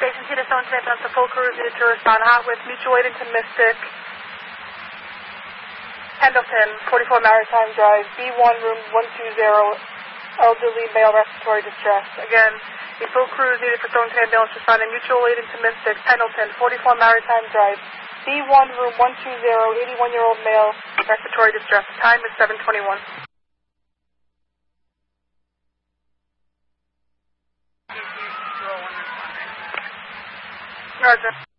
Station Tina Stone Smith on the full crews needed to respond hot with mutual aid into Mystic. Pendleton, 44 Maritime Drive, B1 room 120, elderly male respiratory distress. Again, a full crew is needed for Stone ambulance responding mutual aid into Mystic. Pendleton, 44 Maritime Drive, B1 room 120, 81-year-old male respiratory distress. Time is 7:21. Roger.